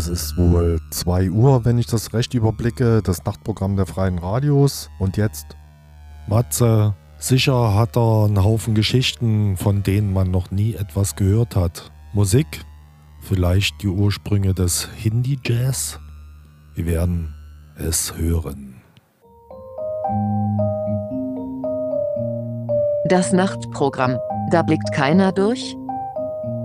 Es ist wohl 2 Uhr, wenn ich das recht überblicke, das Nachtprogramm der Freien Radios. Und jetzt? Matze, sicher hat er einen Haufen Geschichten, von denen man noch nie etwas gehört hat. Musik? Vielleicht die Ursprünge des Hindi-Jazz? Wir werden es hören. Das Nachtprogramm. Da blickt keiner durch,